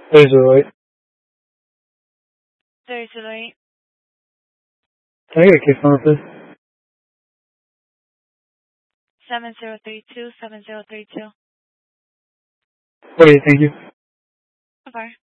3008. 3008. Can I get a case number, please? 7032. 7032. Okay, thank you. Bye-bye.